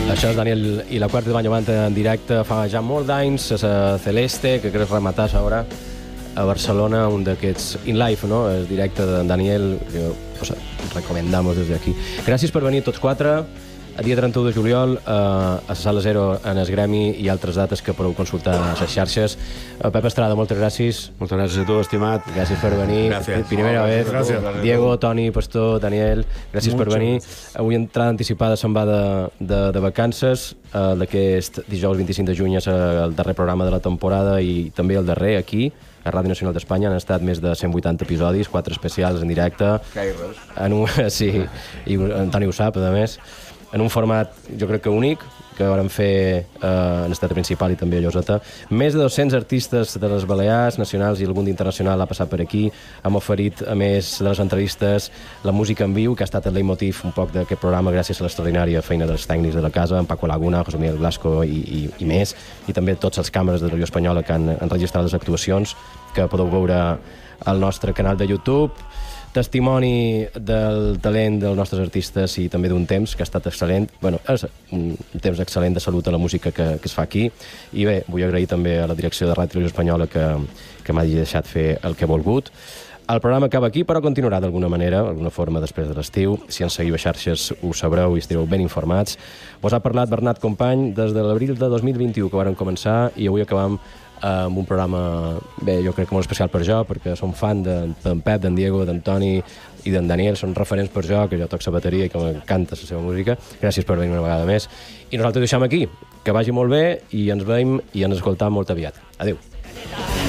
Això és Daniel i la Quarta de Banyo Banda en directe fa ja molt d'anys, a Celeste, que crec rematar ara a Barcelona, un d'aquests in live, no? El directe de Daniel, que pues, recomendamos des d'aquí. Gràcies per venir tots quatre. El dia 31 de juliol a la Sala Zero en el Gremi i altres dates que podeu consultar a les xarxes. Pep Estrada, moltes gràcies. Moltes gràcies a tu, estimat. Gràcies per venir. Gràcies. Primera vez. Gràcies. Diego, Toni, Pastor, Daniel, gràcies per venir. Avui entrada anticipada se'n va de vacances. D'aquest dijous 25 de juny és el darrer programa de la temporada i també el darrer aquí, a Ràdio Nacional d'Espanya. Han estat més de 180 episodis, 4 especials en directe. Sí, i en Toni ho sap, a més. En un format, jo crec que únic, que vam fer en estat principal i també a Lloseta. Més de 200 artistes de les Balears, nacionals i algun d'internacional ha passat per aquí. Hem oferit, a més de les entrevistes, la música en viu, que ha estat el leitmotiv un poc d'aquest programa gràcies a l'extraordinària feina dels tècnics de la casa, en Paco Laguna, José Miguel Blasco i més, i també tots els càmeres de Radio Espanyola que han enregistrat les actuacions, que podeu veure al nostre canal de YouTube. Testimoni del talent dels nostres artistes i també d'un temps que ha estat excel·lent. Bueno, és un temps excel·lent de salut a la música que es fa aquí. I bé, vull agrair també a la direcció de Ràdio Espanyola que m'ha deixat fer el que he volgut. El programa acaba aquí, però continuarà d'alguna manera, d'alguna forma, després de l'estiu. Si ens seguiu a xarxes ho sabreu i estareu ben informats. Vos ha parlat Bernat Company des de l'abril de 2021, que varen començar, i avui acabam amb un programa, bé, jo crec que molt especial per jo, perquè som fan d'en Pep, d'en Diego, d'en Toni i d'en Daniel, són referents per jo, que jo toc la bateria i que m'encanta la seva música. Gràcies per venir una vegada més. I nosaltres ho deixem aquí. Que vagi molt bé i ens veiem i ens escoltam molt aviat. Adéu.